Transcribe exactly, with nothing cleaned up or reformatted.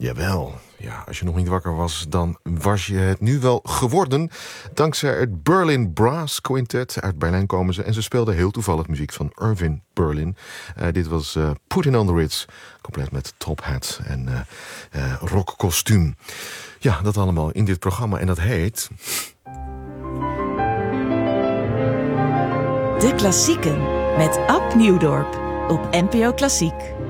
Jawel. Ja, als je nog niet wakker was, dan was je het nu wel geworden. Dankzij het Berlin Brass Quintet. Uit Berlijn komen ze. En ze speelden heel toevallig muziek van Irving Berlin. Uh, dit was uh, Put on the Ritz. Compleet met top hat en uh, uh, rockkostuum. Ja, dat allemaal in dit programma. En dat heet... De Klassieken met Ab Nieuwdorp op N P O Klassiek.